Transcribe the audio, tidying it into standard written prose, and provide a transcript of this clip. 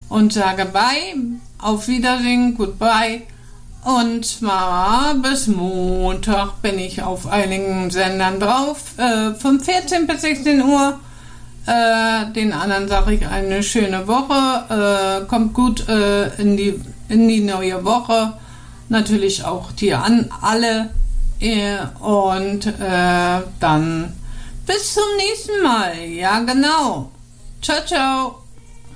und sage bye, auf Wiedersehen, goodbye. Und zwar bis Montag bin ich auf einigen Sendern drauf, von 14 bis 16 Uhr. Den anderen sage ich eine schöne Woche, kommt gut in die neue Woche. Natürlich auch dir an alle. Und dann bis zum nächsten Mal. Ja, genau. Ciao, ciao.